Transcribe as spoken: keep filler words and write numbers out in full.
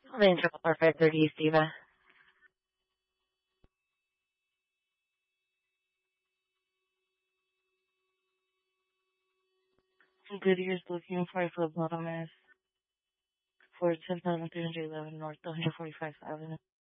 Venture Car five thirty, Steva. Goodyear's looking for a phlebotomist for ten thousand three hundred eleven North one forty-fifth Avenue.